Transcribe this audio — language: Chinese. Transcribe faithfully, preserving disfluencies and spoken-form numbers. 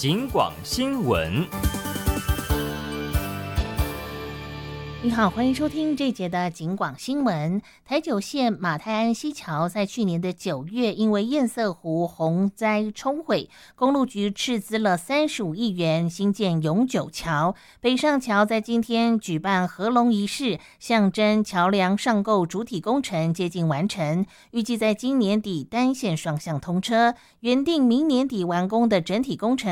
警广新闻。 你好，欢迎收听这一节的警广新闻。台九线马太鞍溪桥在去年的九月，因为堰塞湖洪灾冲毁，公路局斥资了三十五亿元新建永久桥。北上桥在今天举办合龙仪式，象征桥梁上构主体工程接近完成，预计在今年底单线双向通车。原定明年底完工的整体工程